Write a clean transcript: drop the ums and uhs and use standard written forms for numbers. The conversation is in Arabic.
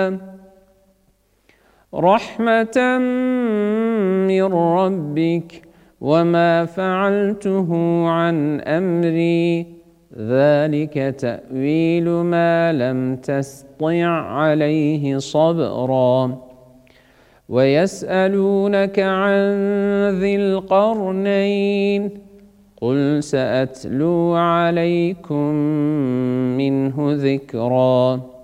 رحمة من ربك وما فعلته عن أمري ذلك تأويل ما لم تسطع عليه صبرا ويسألونك عن ذي القرنين قل سأتلو عليكم منه ذكرا